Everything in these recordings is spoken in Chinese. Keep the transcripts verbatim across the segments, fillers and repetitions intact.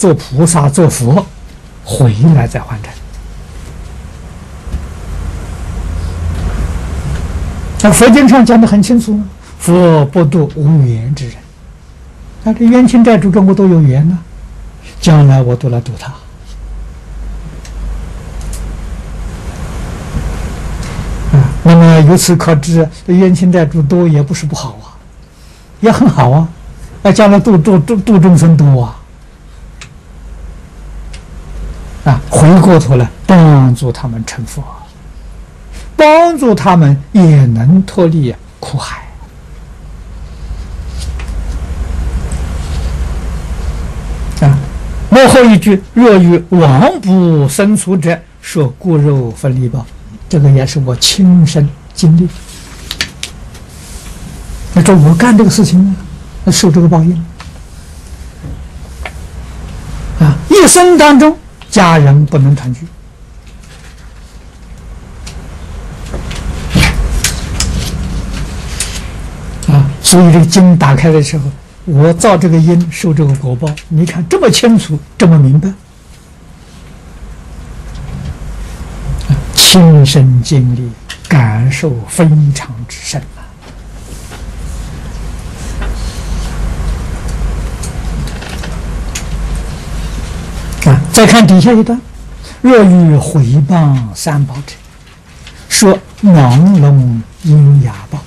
做菩萨、做佛，回来再还尘。那佛经上讲的很清楚，佛不度无缘之人。那这冤亲债主跟我都有缘呢、啊，将来我都来度他。啊，那么由此可知，冤亲债主多也不是不好啊，也很好啊。那将来度度度度众生多啊，啊，回过头来帮助他们成佛。帮助他们也能脱离苦海。啊，幕后一句“若与亡不生出者，说骨肉分离报”，这个也是我亲身经历。那说我干这个事情呢，那受这个报应。啊，一生当中家人不能团聚。所以这个经打开的时候，我造这个因，受这个果报，你看这么清楚，这么明白，亲身经历，感受非常之深啊！啊，再看底下一段，若欲毁谤三宝者，说盲聋鹰哑报。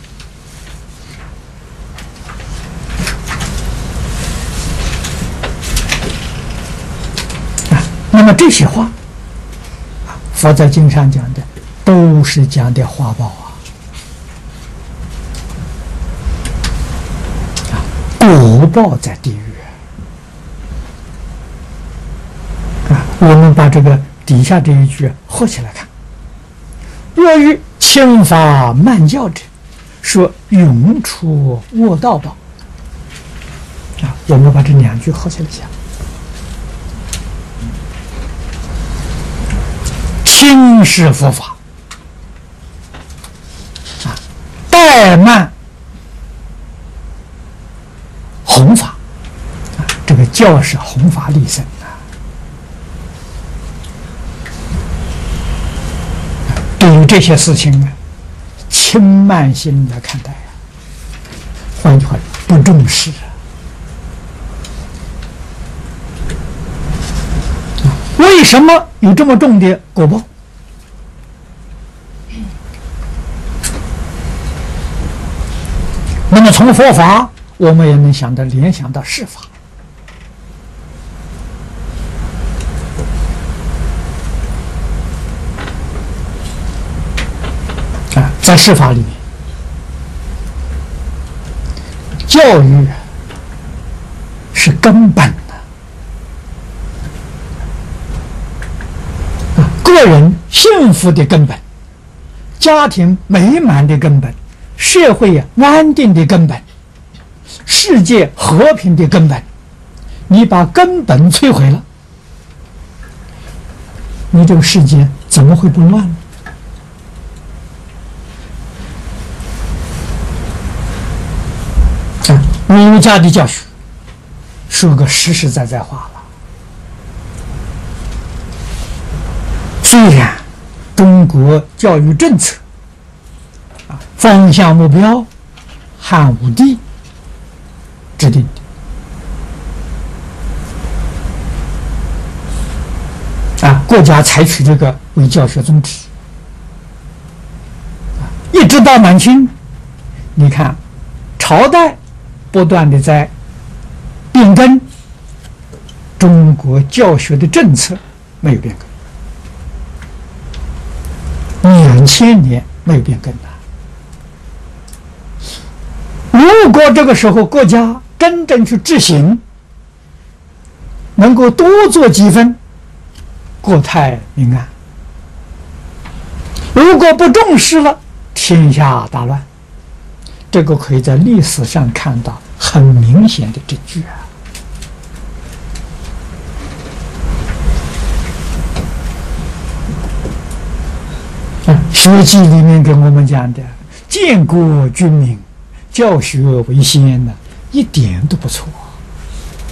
那么这些话，佛在经上讲的，都是讲的花报啊，啊，果报在地狱啊。我们把这个底下这一句合起来看：若欲轻法慢教者，说永出卧道报。啊，我们把这两句合起来讲。轻是佛法，啊，怠慢弘法，啊，这个教是弘法利生啊。对于这些事情呢，轻慢心的看待啊，换句话说，不重视啊。为什么有这么重的果报？那么从佛法，我们也能想到联想到世法。啊，在世法里面，教育是根本。个人幸福的根本，家庭美满的根本，社会安定的根本，世界和平的根本，你把根本摧毁了，你这个世界怎么会不乱呢？啊，儒家的教学说个实实在在话了。虽然中国教育政策啊方向目标汉武帝制定的，啊，国家采取这个为教学宗旨，啊，一直到满清，你看朝代不断的在变更，中国教学的政策没有变更。两千年没有变更的。如果这个时候国家真正去执行，能够多做几分，国泰民安；如果不重视了，天下大乱。这个可以在历史上看到很明显的证据啊。学记里面跟我们讲的，建国军民，教学为先呢，一点都不错。